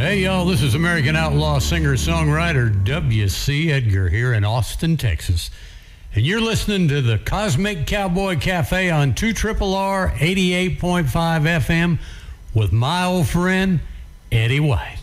Hey, y'all, this is American outlaw singer-songwriter W.C. Edgar here in Austin, Texas. And you're listening to the Cosmic Cowboy Cafe on 2RRR 88.5 FM with my old friend, Eddie White.